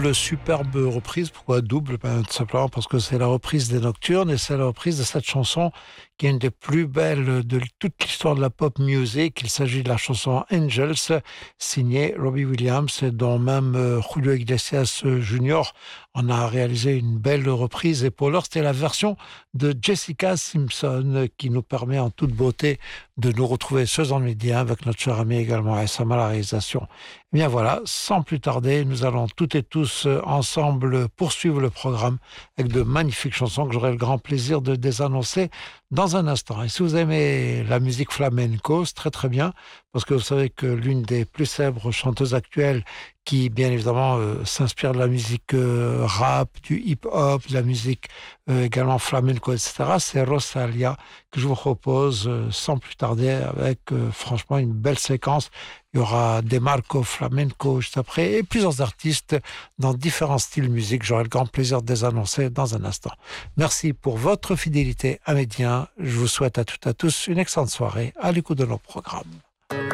double superbe reprise. Pourquoi double? Tout simplement parce que c'est la reprise des Nocturnes et c'est la reprise de cette chanson qui est une des plus belles de toute l'histoire de la pop music. Il s'agit de la chanson Angels, signée Robbie Williams, dont même Julio Iglesias Jr. en a réalisé une belle reprise. Et pour l'heure, c'était la version de Jessica Simpson qui nous permet en toute beauté de nous retrouver ce midi avec notre cher ami également Essam à la réalisation. Eh bien voilà, sans plus tarder, nous allons toutes et tous ensemble poursuivre le programme avec de magnifiques chansons que j'aurai le grand plaisir de désannoncer dans un instant. Et si vous aimez la musique flamenco, c'est très très bien, parce que vous savez que l'une des plus célèbres chanteuses actuelles qui, bien évidemment, s'inspire de la musique rap, du hip-hop, de la musique également flamenco, etc., c'est Rosalia, que je vous propose sans plus tarder avec, franchement, une belle séquence. Il y aura des Marco Flamenco juste après et plusieurs artistes dans différents styles de musique. J'aurai le grand plaisir de les annoncer dans un instant. Merci pour votre fidélité à Médien. Je vous souhaite à toutes et à tous une excellente soirée à l'écoute de nos programmes.